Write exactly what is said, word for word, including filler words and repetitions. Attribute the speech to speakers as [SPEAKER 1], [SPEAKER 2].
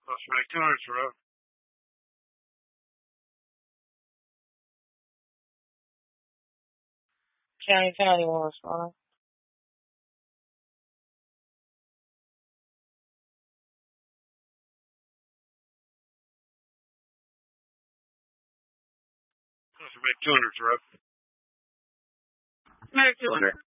[SPEAKER 1] That's right, two hundred road.
[SPEAKER 2] County County was fine.
[SPEAKER 1] That's right, two hundred road.
[SPEAKER 2] Maybe two hundred.